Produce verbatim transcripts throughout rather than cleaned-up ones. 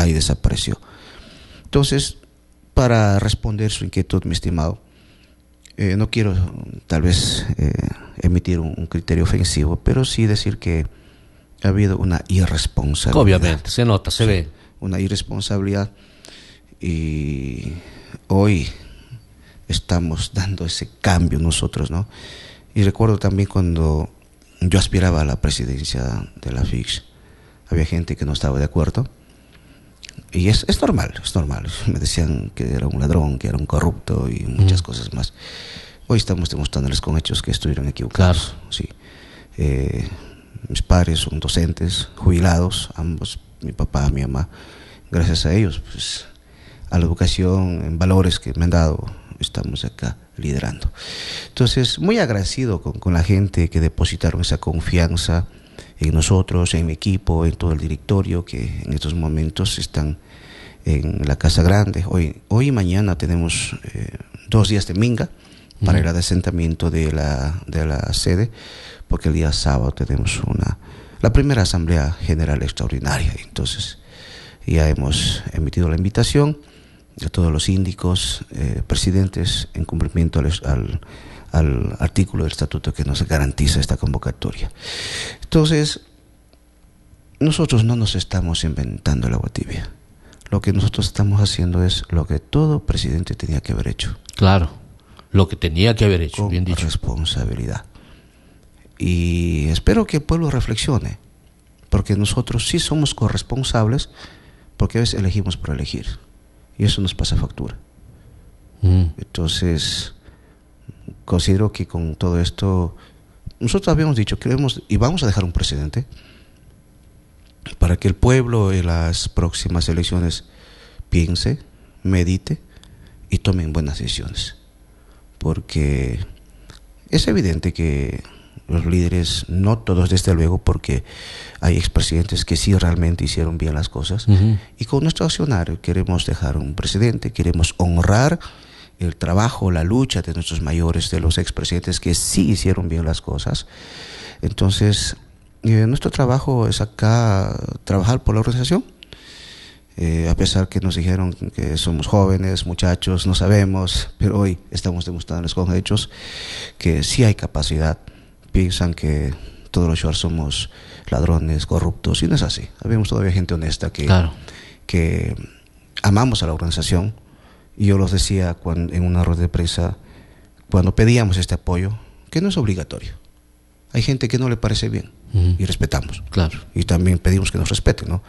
ahí desapareció. Entonces, para responder su inquietud, mi estimado, eh, no quiero tal vez eh, emitir un, un criterio ofensivo, pero sí decir que ha habido una irresponsabilidad. Obviamente, se nota, se sí, ve. Una irresponsabilidad, y hoy estamos dando ese cambio nosotros, ¿no? Y recuerdo también cuando yo aspiraba a la presidencia de la F I C, había gente que no estaba de acuerdo, y es, es normal, es normal. Me decían que era un ladrón, que era un corrupto y muchas mm. cosas más. Hoy estamos demostrándoles con hechos que estuvieron equivocados. Claro. Sí. Eh, mis padres son docentes, jubilados, ambos, mi papá, mi mamá. Gracias a ellos, pues, a la educación, en valores que me han dado, estamos acá liderando. Entonces, muy agradecido con, con la gente que depositaron esa confianza en nosotros, en mi equipo, en todo el directorio, que en estos momentos están en la Casa Grande. Hoy, hoy y mañana tenemos eh, dos días de minga para uh-huh. el adesentamiento de la, de la sede, porque el día sábado tenemos una la primera Asamblea General Extraordinaria. Entonces, ya hemos emitido la invitación a todos los síndicos, eh, presidentes, en cumplimiento al, al, al artículo del estatuto que nos garantiza esta convocatoria. Entonces, nosotros no nos estamos inventando el agua tibia. Lo que nosotros estamos haciendo es lo que todo presidente tenía que haber hecho. Claro, lo que tenía que haber hecho, con bien dicho. Responsabilidad. Y espero que el pueblo reflexione, porque nosotros sí somos corresponsables, porque a veces elegimos por elegir, y eso nos pasa factura. Mm. Entonces, considero que con todo esto, nosotros habíamos dicho que queremos y vamos a dejar un precedente para que el pueblo en las próximas elecciones piense, medite y tomen buenas decisiones. Porque es evidente que los líderes, no todos desde luego, porque hay expresidentes que sí realmente hicieron bien las cosas, uh-huh. y con nuestro accionario queremos dejar un precedente, queremos honrar el trabajo, la lucha de nuestros mayores, de los expresidentes que sí hicieron bien las cosas. Entonces, eh, nuestro trabajo es acá trabajar por la organización, eh, a pesar que nos dijeron que somos jóvenes, muchachos, no sabemos, pero hoy estamos demostrándoles con hechos que sí hay capacidad. Piensan que todos los shuar somos ladrones, corruptos, y no es así. Habemos todavía gente honesta que, claro. que amamos a la organización. Y yo los decía cuando, en una rueda de prensa, cuando pedíamos este apoyo, que no es obligatorio. Hay gente que no le parece bien, uh-huh. y respetamos. Claro. Y también pedimos que nos respeten, ¿no?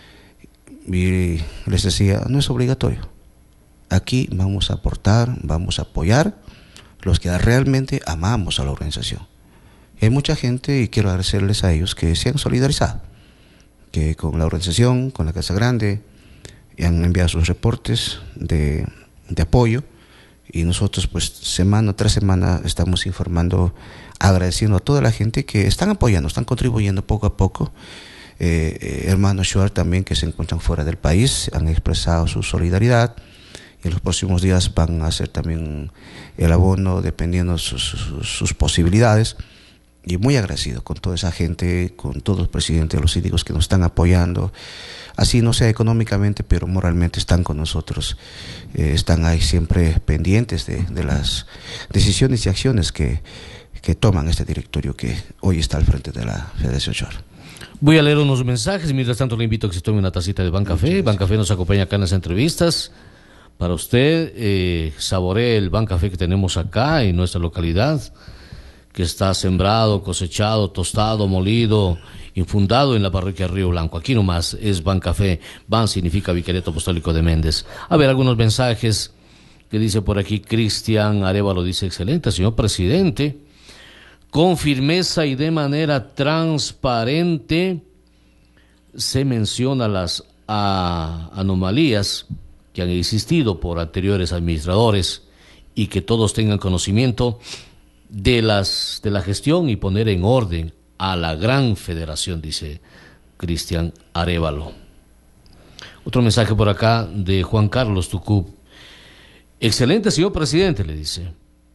Y les decía, no es obligatorio. Aquí vamos a aportar, vamos a apoyar los que realmente amamos a la organización. Y hay mucha gente, y quiero agradecerles a ellos, que se han solidarizado, que con la organización, con la Casa Grande, y han enviado sus reportes de, de apoyo, y nosotros pues semana tras semana estamos informando, agradeciendo a toda la gente que están apoyando, están contribuyendo poco a poco. Eh, eh, hermanos shuar también que se encuentran fuera del país han expresado su solidaridad, y en los próximos días van a hacer también el abono dependiendo de sus, sus, sus posibilidades. Y muy agradecido con toda esa gente, con todos los presidentes, los síndicos que nos están apoyando, así no sea económicamente, pero moralmente están con nosotros, eh, están ahí siempre pendientes de, de las decisiones y acciones que, que toman este directorio que hoy está al frente de la Federación Shuar. Voy a leer unos mensajes, mientras tanto le invito a que se tome una tacita de Bancafé. Bancafé nos acompaña acá en las entrevistas. Para usted, eh, saboree el Bancafé que tenemos acá en nuestra localidad, que está sembrado, cosechado, tostado, molido, infundado en la parroquia Río Blanco. Aquí nomás es Bancafé. Ban significa Vicariato Apostólico de Méndez. A ver, algunos mensajes que dice por aquí Cristian Arevalo, dice, excelente, señor presidente, con firmeza y de manera transparente se menciona las a, anomalías que han existido por anteriores administradores y que todos tengan conocimiento de las de la gestión y poner en orden a la gran federación, dice Cristian Arevalo. Otro mensaje por acá de Juan Carlos Tucú. Excelente, señor presidente, le dice.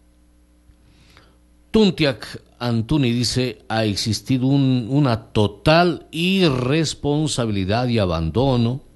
Tuntiak Antuni dice, ha existido un, una total irresponsabilidad y abandono